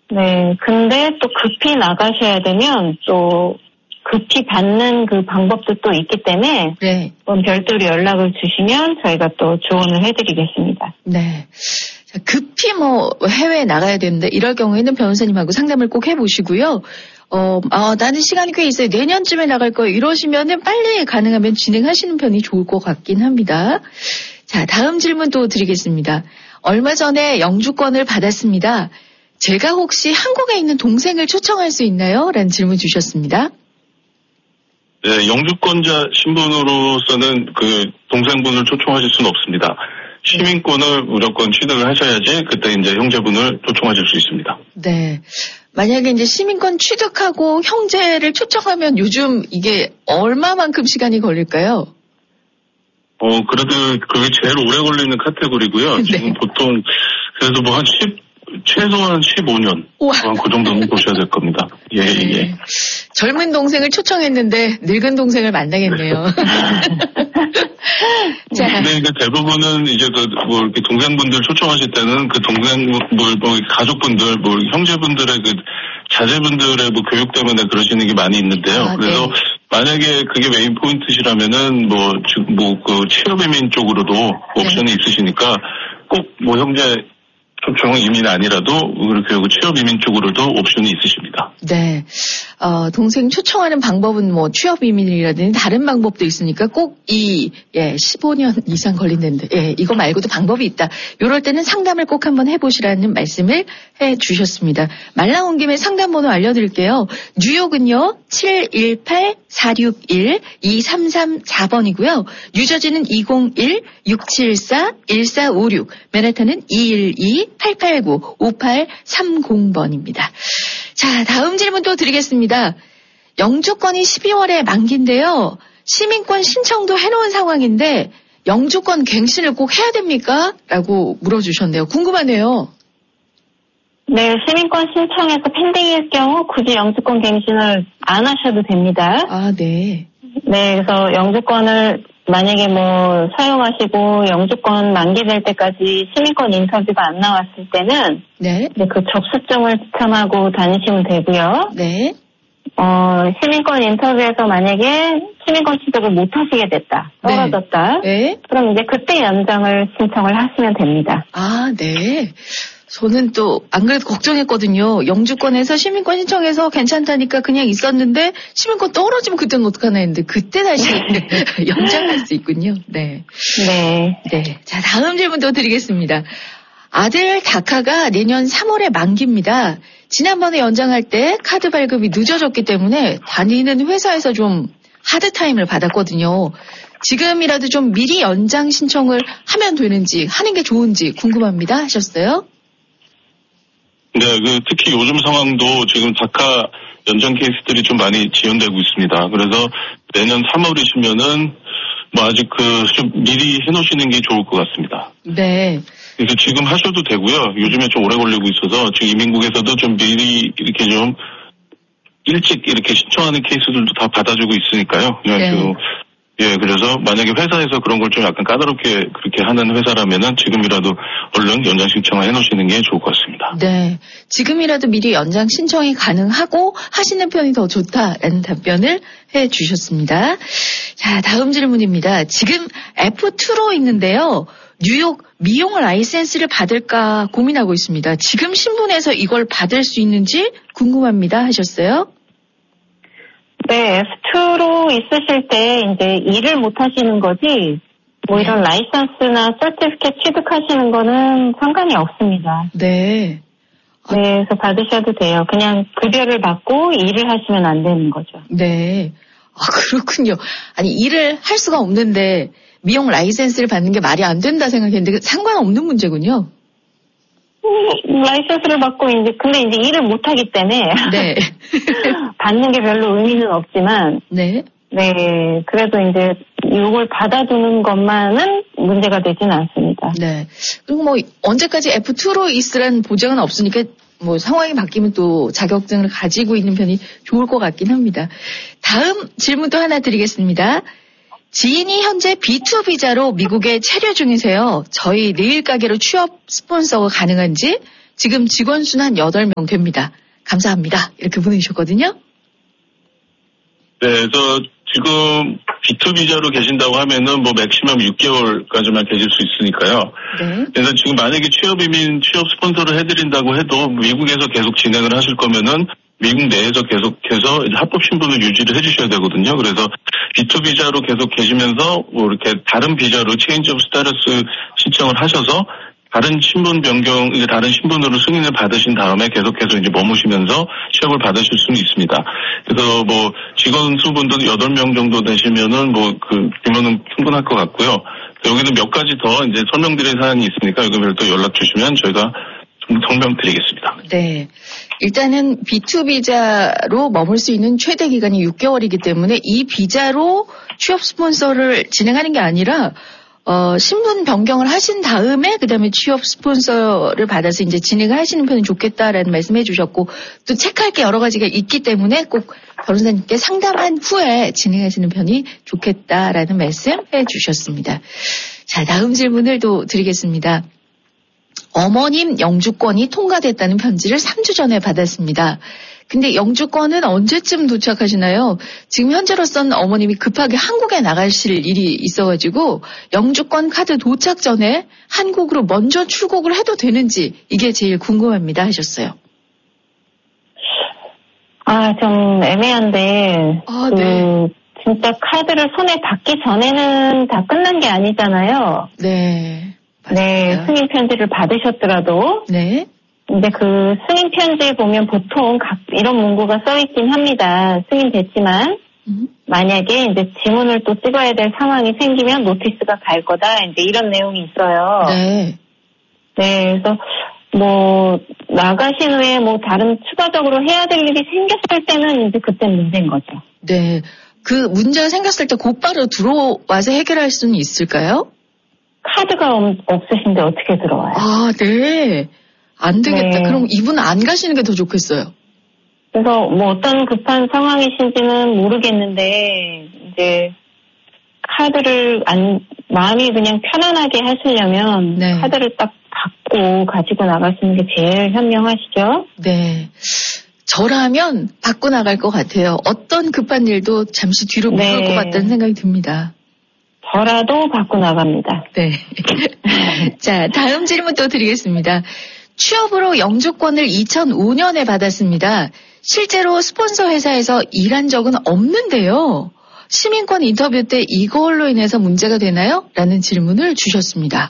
네, 근데 또 급히 나가셔야 되면 또 급히 받는 그 방법도 또 있기 때문에 네. 별도로 연락을 주시면 저희가 또 조언을 해드리겠습니다. 네. 자, 급히 해외에 나가야 되는데 이럴 경우에는 변호사님하고 상담을 꼭 해보시고요. 나는 시간이 꽤 있어요. 내년쯤에 나갈 거예요. 이러시면은 빨리 가능하면 진행하시는 편이 좋을 것 같긴 합니다. 자, 다음 질문 또 드리겠습니다. 얼마 전에 영주권을 받았습니다. 제가 혹시 한국에 있는 동생을 초청할 수 있나요? 라는 질문 주셨습니다. 네, 영주권자 신분으로서는 그 동생분을 초청하실 수는 없습니다. 시민권을 무조건 취득을 하셔야지 그때 이제 형제분을 초청하실 수 있습니다. 네. 만약에 이제 시민권 취득하고 형제를 초청하면 요즘 이게 얼마만큼 시간이 걸릴까요? 그래도 그게 제일 오래 걸리는 카테고리고요. 네. 지금 보통 그래도 최소한 15년. 그 정도는 보셔야 될 겁니다. 예, 네. 예. 젊은 동생을 초청했는데 늙은 동생을 만나겠네요. 자. 네, 그러니까 대부분은 이제 이렇게 동생분들 초청하실 때는 그 가족분들, 형제분들의 자제분들의 교육 때문에 그러시는 게 많이 있는데요. 그래서 네. 만약에 그게 메인 포인트시라면은 그 취업이민 쪽으로도 옵션이 있으시니까 꼭 형제 초청 이민 아니라도 그렇게 취업 이민 쪽으로도 옵션이 있으십니다. 네. 동생 초청하는 방법은 취업 이민이라든지 다른 방법도 있으니까 꼭 15년 이상 걸린다는데, 이거 말고도 방법이 있다. 이럴 때는 상담을 꼭 한번 해보시라는 말씀을 해 주셨습니다. 말 나온 김에 상담 번호 알려드릴게요. 뉴욕은요, 718-461-2334번이고요. 뉴저지는 201-674-1456, 맨해튼은 212-889-5830번입니다. 자, 다음 질문 또 드리겠습니다. 영주권이 12월에 만기인데요. 시민권 신청도 해놓은 상황인데 영주권 갱신을 꼭 해야 됩니까? 라고 물어주셨네요. 궁금하네요. 네, 시민권 신청해서 펜딩일 경우 굳이 영주권 갱신을 안 하셔도 됩니다. 아, 네. 네, 그래서 영주권을 만약에 사용하시고 영주권 만기될 때까지 시민권 인터뷰가 안 나왔을 때는 네. 그 접수증을 지참하고 다니시면 되고요. 네. 시민권 인터뷰에서 만약에 시민권 취득을 못 하시게 됐다, 떨어졌다. 네. 그럼 이제 그때 연장을 신청을 하시면 됩니다. 아, 네. 저는 또 안 그래도 걱정했거든요. 영주권에서 시민권 신청해서 괜찮다니까 그냥 있었는데 시민권 떨어지면 그때는 어떡하나 했는데 그때 다시 연장할 수 있군요. 네. 네. 네. 자, 다음 질문도 드리겠습니다. 아들 다카가 내년 3월에 만기입니다. 지난번에 연장할 때 카드 발급이 늦어졌기 때문에 다니는 회사에서 좀 하드타임을 받았거든요. 지금이라도 좀 미리 연장 신청을 하면 되는지 하는 게 좋은지 궁금합니다 하셨어요? 네, 특히 요즘 상황도 지금 다카 연장 케이스들이 좀 많이 지연되고 있습니다. 그래서 내년 3월이시면은 아직 좀 미리 해놓으시는 게 좋을 것 같습니다. 네. 그래서 지금 하셔도 되고요. 요즘에 좀 오래 걸리고 있어서 지금 이민국에서도 좀 미리 이렇게 좀 일찍 이렇게 신청하는 케이스들도 다 받아주고 있으니까요. 그래가지고 그래서 만약에 회사에서 그런 걸 좀 약간 까다롭게 그렇게 하는 회사라면은 지금이라도 얼른 연장 신청을 해놓으시는 게 좋을 것 같습니다. 네. 지금이라도 미리 연장 신청이 가능하고 하시는 편이 더 좋다라는 답변을 해 주셨습니다. 자, 다음 질문입니다. 지금 F2로 있는데요. 뉴욕 미용 라이센스를 받을까 고민하고 있습니다. 지금 신분에서 이걸 받을 수 있는지 궁금합니다 하셨어요? 네, F2로 있으실 때 이제 일을 못 하시는 거지 이런 라이선스나 서티피케이트 취득하시는 거는 상관이 없습니다. 네. 네, 그래서 받으셔도 돼요. 그냥 급여를 받고 일을 하시면 안 되는 거죠. 네. 아, 그렇군요. 아니, 일을 할 수가 없는데 미용 라이센스를 받는 게 말이 안 된다 생각했는데 상관없는 문제군요. 라이센스를 받고 근데 일을 못 하기 때문에 네. 받는 게 별로 의미는 없지만 네. 네, 그래도 이걸 받아두는 것만은 문제가 되진 않습니다. 네. 그리고 언제까지 F2로 있으라는 보장은 없으니까 상황이 바뀌면 또 자격증을 가지고 있는 편이 좋을 것 같긴 합니다. 다음 질문도 하나 드리겠습니다. 지인이 현재 B2 비자로 미국에 체류 중이세요. 저희 네일 가게로 취업 스폰서가 가능한지, 지금 직원 수는 한 8명 됩니다. 감사합니다. 이렇게 보내주셨거든요. 네, 그래서 지금 B2 비자로 계신다고 하면은 뭐 맥시멈 6개월까지만 계실 수 있으니까요. 네. 그래서 지금 만약에 취업 스폰서를 해드린다고 해도 미국에서 계속 진행을 하실 거면은 미국 내에서 계속해서 이제 합법 신분을 유지를 해주셔야 되거든요. 그래서 B2 비자로 계속 계시면서 뭐 이렇게 다른 비자로 체인지 오브 스타러스 신청을 하셔서 다른 신분 변경, 이제 다른 신분으로 승인을 받으신 다음에 계속해서 이제 머무시면서 취업을 받으실 수는 있습니다. 그래서 뭐 직원 수분도 8명 정도 되시면은 뭐 그 규모는 충분할 것 같고요. 여기는 몇 가지 더 이제 설명드릴 사항이 있으니까 여기 또 연락 주시면 저희가 좀 설명드리겠습니다. 네. 일단은 B2 비자로 머물 수 있는 최대 기간이 6개월이기 때문에 이 비자로 취업 스폰서를 진행하는 게 아니라 신분 변경을 하신 다음에 그다음에 취업 스폰서를 받아서 이제 진행을 하시는 편이 좋겠다라는 말씀해 주셨고 또 체크할 게 여러 가지가 있기 때문에 꼭 변호사님께 상담한 후에 진행하시는 편이 좋겠다라는 말씀해 주셨습니다. 자, 다음 질문을 또 드리겠습니다. 어머님 영주권이 통과됐다는 편지를 3주 전에 받았습니다. 근데 영주권은 언제쯤 도착하시나요? 지금 현재로서는 어머님이 급하게 한국에 나가실 일이 있어가지고 영주권 카드 도착 전에 한국으로 먼저 출국을 해도 되는지 이게 제일 궁금합니다 하셨어요. 좀 애매한데 네. 진짜 카드를 손에 받기 전에는 다 끝난 게 아니잖아요. 네. 맞습니다. 네, 승인 편지를 받으셨더라도 네. 근데 그 승인 편지에 보면 보통 이런 문구가 써 있긴 합니다. 승인됐지만 만약에 이제 지문을 또 찍어야 될 상황이 생기면 노티스가 갈 거다. 이제 이런 내용이 있어요. 네. 네, 그래서 뭐 나가신 후에 뭐 다른 추가적으로 해야 될 일이 생겼을 때는 이제 그때 문제인 거죠. 네. 그 문제가 생겼을 때 곧바로 들어와서 해결할 수는 있을까요? 카드가 없으신데 어떻게 들어와요? 네. 안 되겠다. 네. 그럼 이분 안 가시는 게 더 좋겠어요. 그래서 뭐 어떤 급한 상황이신지는 모르겠는데 이제 카드를 마음이 그냥 편안하게 하시려면 네. 카드를 딱 받고 가지고 나가시는 게 제일 현명하시죠? 네. 저라면 받고 나갈 것 같아요. 어떤 급한 일도 잠시 뒤로 미룰 것 같다는 생각이 듭니다. 저라도 받고 나갑니다. 네. 자, 다음 질문 또 드리겠습니다. 취업으로 영주권을 2005년에 받았습니다. 실제로 스폰서 회사에서 일한 적은 없는데요. 시민권 인터뷰 때 이걸로 인해서 문제가 되나요? 라는 질문을 주셨습니다.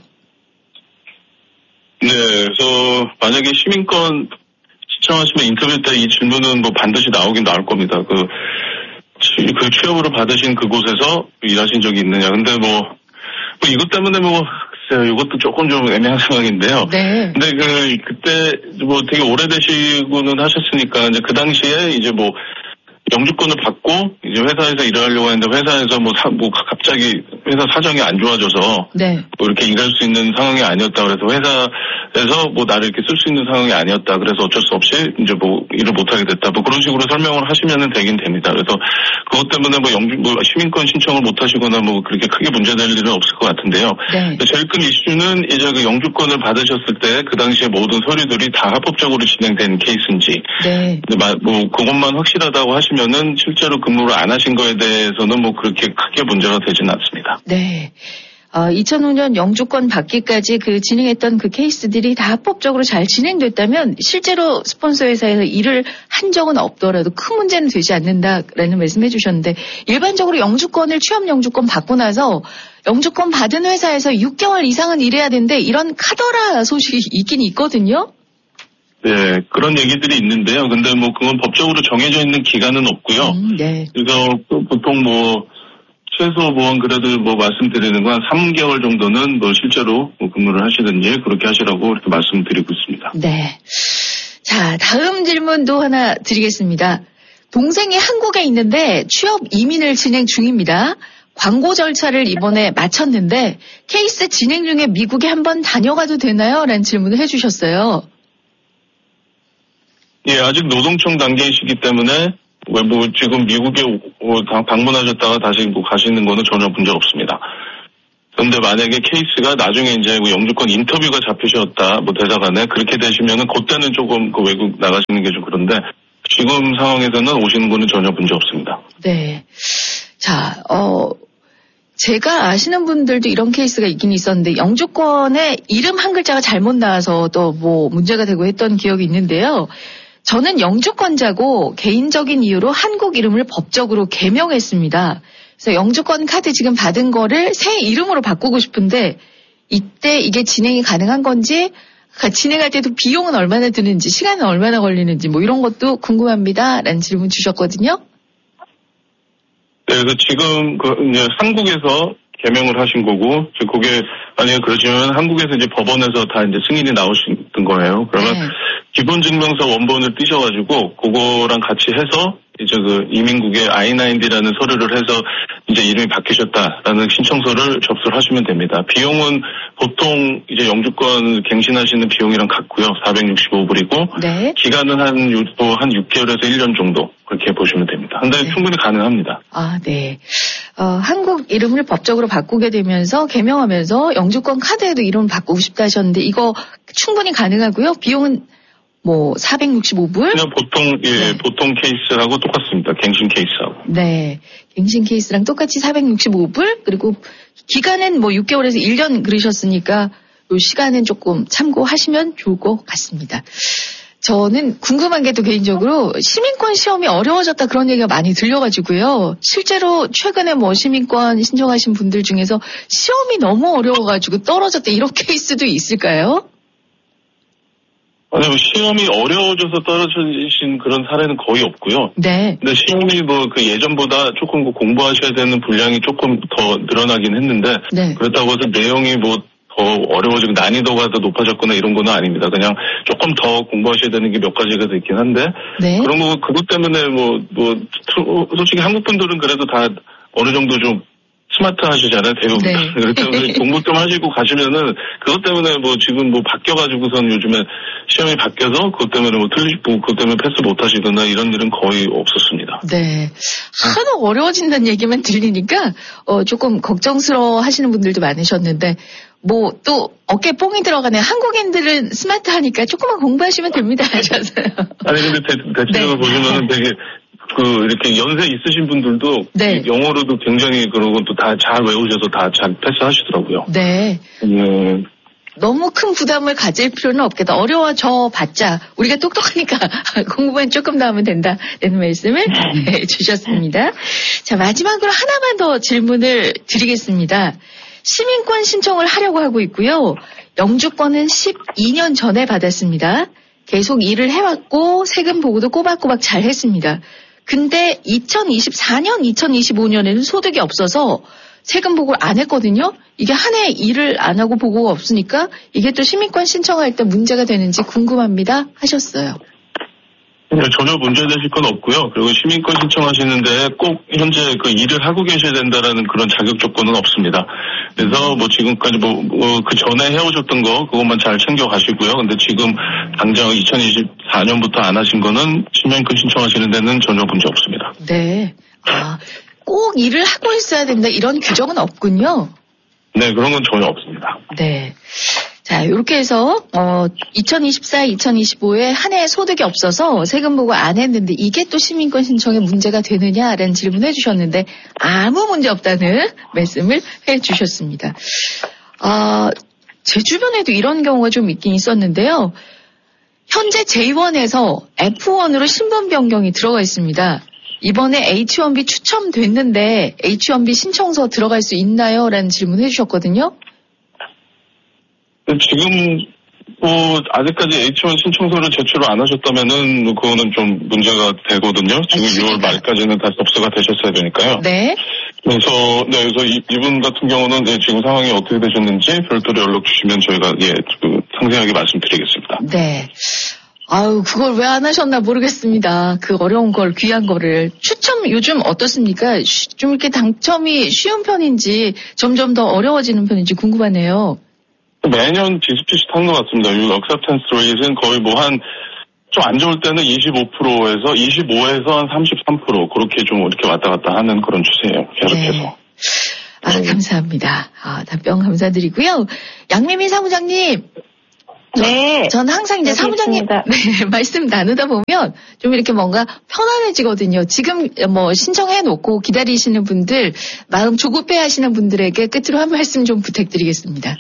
네, 그래서 만약에 시민권 신청하시면 인터뷰 때 이 질문은 뭐 반드시 나오긴 나올 겁니다. 그 취업으로 받으신 그곳에서 일하신 적이 있느냐. 근데 뭐 이것 때문에 글쎄요, 이것도 조금 좀 애매한 상황인데요. 네. 근데 그때 뭐 되게 오래되시고는 하셨으니까 이제 그 당시에 이제 뭐 영주권을 받고 이제 회사에서 일을 하려고 했는데 회사에서 갑자기 회사 사정이 안 좋아져서 네. 뭐 이렇게 일할 수 있는 상황이 아니었다 그래서 회사에서 뭐 나를 이렇게 쓸 수 있는 상황이 아니었다 그래서 어쩔 수 없이 이제 뭐 일을 못하게 됐다 뭐 그런 식으로 설명을 하시면은 되긴 됩니다. 그래서 그것 때문에 시민권 신청을 못 하시거나 뭐 그렇게 크게 문제될 일은 없을 것 같은데요. 네. 제일 큰 이슈는 이제 그 영주권을 받으셨을 때 그 당시에 모든 서류들이 다 합법적으로 진행된 케이스인지 네. 뭐 그것만 확실하다고 하시면은 실제로 근무를 안 하신 거에 대해서는 뭐 그렇게 크게 문제가 되지는 않습니다. 네. 2005년 영주권 받기까지 진행했던 그 케이스들이 다 합법적으로 잘 진행됐다면 실제로 스폰서 회사에서 일을 한 적은 없더라도 큰 문제는 되지 않는다라는 말씀해 주셨는데 일반적으로 취업 영주권 받고 나서 영주권 받은 회사에서 6개월 이상은 일해야 되는데 이런 카더라 소식이 있긴 있거든요. 네, 그런 얘기들이 있는데요. 근데 뭐 그건 법적으로 정해져 있는 기간은 없고요. 네. 그래서 보통 최소 그래도 말씀드리는 건 한 3개월 정도는 실제로 근무를 하시든지 그렇게 하시라고 이렇게 말씀드리고 있습니다. 네. 자, 다음 질문도 하나 드리겠습니다. 동생이 한국에 있는데 취업 이민을 진행 중입니다. 광고 절차를 이번에 마쳤는데 케이스 진행 중에 미국에 한번 다녀가도 되나요? 라는 질문을 해주셨어요. 예, 아직 노동청 단계이시기 때문에 지금 미국에 방문하셨다가 다시 가시는 거는 전혀 문제 없습니다. 그런데 만약에 케이스가 나중에 이제 뭐 영주권 인터뷰가 잡히셨다, 뭐 대사관에 그렇게 되시면은 그때는 조금 그 외국 나가시는 게 좀 그런데 지금 상황에서는 오시는 거는 전혀 문제 없습니다. 네. 자, 제가 아시는 분들도 이런 케이스가 있긴 있었는데 영주권에 이름 한 글자가 잘못 나와서 또 뭐 문제가 되고 했던 기억이 있는데요. 저는 영주권자고 개인적인 이유로 한국 이름을 법적으로 개명했습니다. 그래서 영주권 카드 지금 받은 거를 새 이름으로 바꾸고 싶은데 이때 이게 진행이 가능한 건지 진행할 때도 비용은 얼마나 드는지 시간은 얼마나 걸리는지 뭐 이런 것도 궁금합니다. 라는 질문 주셨거든요. 네, 그래서 지금 이제 한국에서 개명을 하신 거고, 그게 만약에 그러시면 한국에서 이제 법원에서 다 이제 승인이 나오신 거예요. 그러면 네. 기본증명서 원본을 띄셔가지고 그거랑 같이 해서 이제 그 이민국의 I-9D라는 서류를 해서 이제 이름이 바뀌셨다라는 신청서를 접수를 하시면 됩니다. 비용은 보통 이제 영주권 갱신하시는 비용이랑 같고요. 465불이고 네. 기간은 한 6개월에서 1년 정도 그렇게 보시면 됩니다. 한 달에 네. 충분히 가능합니다. 아, 네. 한국 이름을 법적으로 바꾸게 되면서 개명하면서 영주권 카드에도 이름 바꾸고 싶다 하셨는데 이거 충분히 가능하고요. 비용은 뭐 465불? 그냥 보통 케이스하고 똑같습니다. 갱신 케이스하고. 네. 갱신 케이스랑 똑같이 465불 그리고 기간은 뭐 6개월에서 1년 그러셨으니까 요 시간은 조금 참고하시면 좋을 것 같습니다. 저는 궁금한 게 또 개인적으로 시민권 시험이 어려워졌다 그런 얘기가 많이 들려가지고요. 실제로 최근에 뭐 시민권 신청하신 분들 중에서 시험이 너무 어려워가지고 떨어졌다 이런 케이스도 있을까요? 아니, 시험이 어려워져서 떨어지신 그런 사례는 거의 없고요. 네. 근데 시험이 뭐 그 예전보다 조금 공부하셔야 되는 분량이 조금 더 늘어나긴 했는데 네. 그렇다고 해서 내용이 뭐 더 어려워지고 난이도가 더 높아졌거나 이런 건 아닙니다. 그냥 조금 더 공부하셔야 되는 게 몇 가지가 더 있긴 한데 네. 그런 거 그것 때문에 솔직히 한국 분들은 그래도 다 어느 정도 좀 스마트 하시잖아요, 대부분. 네. 그래서 공부 좀 하시고 가시면은, 그것 때문에 뭐 지금 뭐 바뀌어가지고선 요즘에 시험이 바뀌어서 그것 때문에 뭐 틀리시고, 그것 때문에 패스 못 하시거나 이런 일은 거의 없었습니다. 네. 하도 어려워진다는 얘기만 들리니까, 조금 걱정스러워 하시는 분들도 많으셨는데, 뭐 또 어깨 뽕이 들어가네. 한국인들은 스마트하니까 조금만 공부하시면 됩니다 하셨어요. 아니, 근데 대체적으로 네. 보시면은 되게, 이렇게 연세 있으신 분들도 네. 영어로도 굉장히 그런 것도 다 잘 외우셔서 다 잘 패스하시더라고요. 네. 너무 큰 부담을 가질 필요는 없겠다. 어려워져 봤자 우리가 똑똑하니까 공부만 조금 더 하면 된다는 말씀을 주셨습니다. 자, 마지막으로 하나만 더 질문을 드리겠습니다. 시민권 신청을 하려고 하고 있고요. 영주권은 12년 전에 받았습니다. 계속 일을 해왔고 세금 보고도 꼬박꼬박 잘 했습니다. 근데 2024년, 2025년에는 소득이 없어서 세금 보고를 안 했거든요. 이게 한 해 일을 안 하고 보고가 없으니까 이게 또 시민권 신청할 때 문제가 되는지 궁금합니다 하셨어요. 전혀 문제되실 건 없고요. 그리고 시민권 신청하시는데 꼭 현재 그 일을 하고 계셔야 된다라는 그런 자격 조건은 없습니다. 그래서 뭐 지금까지 그 전에 해오셨던 거 그것만 잘 챙겨 가시고요. 근데 지금 당장 2024년부터 안 하신 거는 시민권 신청하시는 데는 전혀 문제 없습니다. 네. 꼭 일을 하고 있어야 된다 이런 규정은 없군요. 네, 그런 건 전혀 없습니다. 네. 자, 이렇게 해서 2024, 2025에 한 해 소득이 없어서 세금 보고 안 했는데 이게 또 시민권 신청에 문제가 되느냐라는 질문을 해주셨는데 아무 문제 없다는 말씀을 해주셨습니다. 제 주변에도 이런 경우가 좀 있긴 있었는데요. 현재 J1에서 F1으로 신분 변경이 들어가 있습니다. 이번에 H1B 추첨됐는데 H1B 신청서 들어갈 수 있나요? 라는 질문 해주셨거든요. 지금 아직까지 H1 신청서를 제출을 안 하셨다면은 그거는 좀 문제가 되거든요. 지금 6월 말까지는 다 접수가 되셨어야 되니까요. 네. 그래서 이분 같은 경우는 지금 상황이 어떻게 되셨는지 별도로 연락 주시면 저희가 상세하게 말씀드리겠습니다. 네. 그걸 왜 안 하셨나 모르겠습니다. 그 어려운 걸, 귀한 거를. 추첨 요즘 어떻습니까? 좀 이렇게 당첨이 쉬운 편인지 점점 더 어려워지는 편인지 궁금하네요. 매년 비슷비슷한 것 같습니다. 이 acceptance rate는 거의 좀 안 좋을 때는 25%에서 25에서 한 33% 그렇게 좀 이렇게 왔다 갔다 하는 그런 추세예요. 계속해서. 네. 감사합니다. 답변 감사드리고요. 양미미 사무장님. 네. 전 항상 이제 사무장님 말씀 나누다 보면 좀 이렇게 뭔가 편안해지거든요. 지금 뭐 신청해 놓고 기다리시는 분들, 마음 조급해 하시는 분들에게 끝으로 한 말씀 좀 부탁드리겠습니다.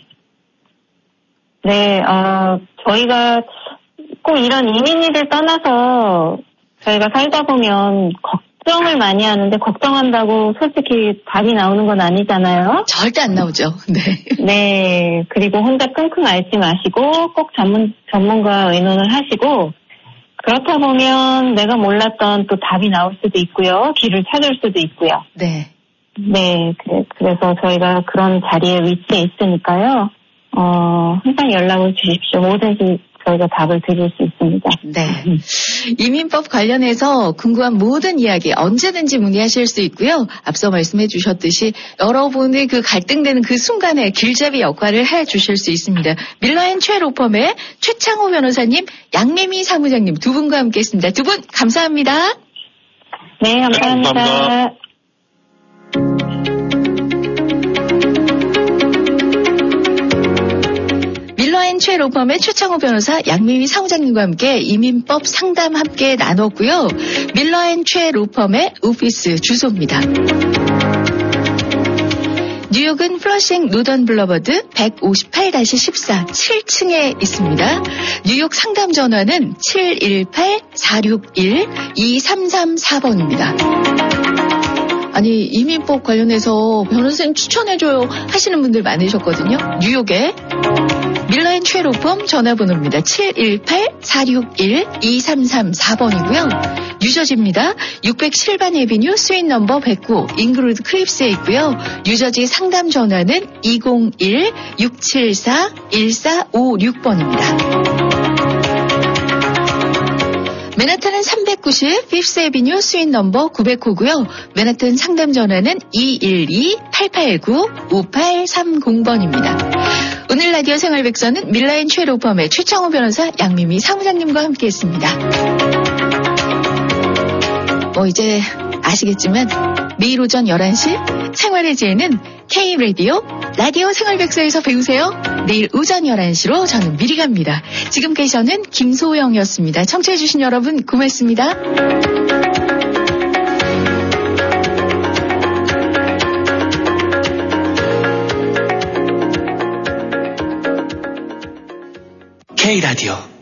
네, 저희가 꼭 이런 이민이를 떠나서 저희가 살다 보면 걱정을 많이 하는데 걱정한다고 솔직히 답이 나오는 건 아니잖아요. 절대 안 나오죠. 네. 네. 그리고 혼자 끙끙 앓지 마시고 꼭 전문가 의논을 하시고 그렇다 보면 내가 몰랐던 또 답이 나올 수도 있고요. 길을 찾을 수도 있고요. 네. 네. 그래서 저희가 그런 자리에 위치해 있으니까요. 항상 연락을 주십시오. 뭐든지 저희가 답을 드릴 수 있습니다. 네. 이민법 관련해서 궁금한 모든 이야기 언제든지 문의하실 수 있고요. 앞서 말씀해 주셨듯이 여러분의 그 갈등되는 그 순간에 길잡이 역할을 해 주실 수 있습니다. 밀러앤최 로펌의 최창호 변호사님, 양미미 사무장님 두 분과 함께 했습니다. 두 분 감사합니다. 네, 감사합니다. 네, 감사합니다. 밀러앤최 로펌의 최창호 변호사, 양미미 사무장님과 함께 이민법 상담 함께 나눴고요. 밀러앤최 로펌의 오피스 주소입니다. 뉴욕은 플러싱 노던 블러버드 158-14 7층에 있습니다. 뉴욕 상담 전화는 718-461-2334번입니다. 아니 이민법 관련해서 변호사님 추천해줘요 하시는 분들 많으셨거든요. 뉴욕에 밀러앤최 로펌 전화번호입니다. 718-461-2334번이고요. 뉴저지입니다. 607번 에비뉴 스윗 넘버 109 잉그루드 클립스에 있고요. 뉴저지 상담 전화는 201-674-1456번입니다. 맨하탄은 390 피프스 에비뉴 스윗 넘버 900호고요. 맨하탄 상담 전화는 212-889-5830번입니다. 오늘 라디오 생활백서는 밀러앤최 로펌의 최창호 변호사, 양미미 사무장님과 함께했습니다. 이제 아시겠지만 매일 오전 11시 생활의 지혜는 K-라디오 라디오 생활백서에서 배우세요. 내일 오전 11시로 저는 미리 갑니다. 지금까지 저는 김소영이었습니다. 청취해주신 여러분 고맙습니다. K-라디오